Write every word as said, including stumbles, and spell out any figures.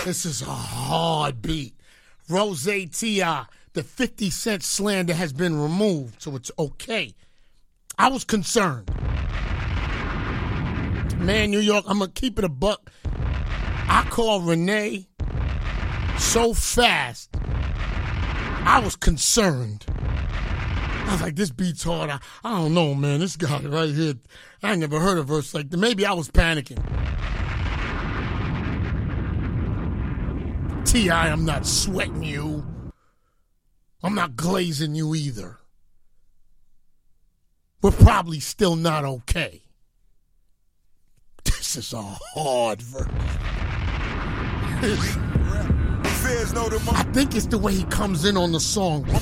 This is a hard beat. Rose T I, the fifty cent slander has been removed, so it's okay. I was concerned. Man, New York, I'm going to keep it a buck. I called Renee so fast, I was concerned. I was like, this beat's hard. I, I don't know, man. This guy right here, I ain't never heard a verse like that. Maybe I was panicking. T I, I'm not sweating you. I'm not glazing you either. We're probably still not okay. This is a hard verse. I think it's the way he comes in on the song.